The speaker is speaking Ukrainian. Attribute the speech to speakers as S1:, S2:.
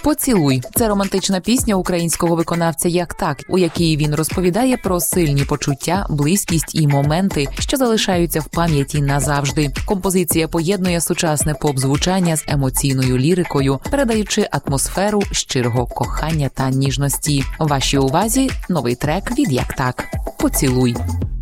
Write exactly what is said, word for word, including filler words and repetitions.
S1: «Поцілуй» – це романтична пісня українського виконавця «Як так», у якій він розповідає про сильні почуття, близькість і моменти, що залишаються в пам'яті назавжди. Композиція поєднує сучасне поп-звучання з емоційною лірикою, передаючи атмосферу щирого кохання та ніжності. Вашій увазі новий трек від «Як так» – «Поцілуй».